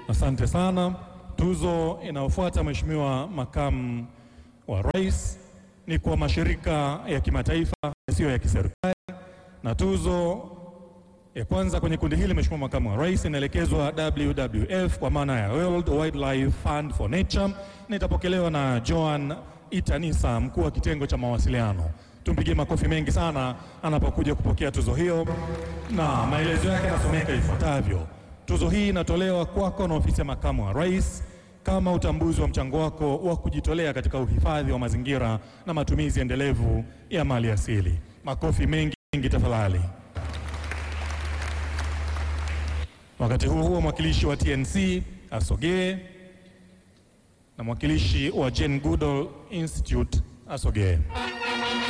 Asante sana. Tuzo inayofuata Mheshimiwa Makamu wa Rais ni kwa mashirika ya kimataifa yasiyo ya kiserikali, na tuzo ya kwanza kwenye kundi hili Mheshimiwa Makamu wa Rais inaelekezwa WWF kwa maana ya World Wildlife Fund for Nature, na itapokelewa na Joan Itanisa, mkuu wa kitengo cha mawasiliano. Tumpigie makofi mengi sana anapokuja kupokea tuzo hiyo, na maelezo yake yanasomeka ifuatavyo. Tuzo hii inatolewa kwako na ofisi ya Makamu wa Rais kama utambuzi wa mchango wako wa kujitolea katika uhifadhi wa mazingira na matumizi endelevu ya mali asili. Makofi mengi tafadhali. Wakati huo mwakilishi wa TNC asogee na mwakilishi wa Jane Goodall Institute asogee.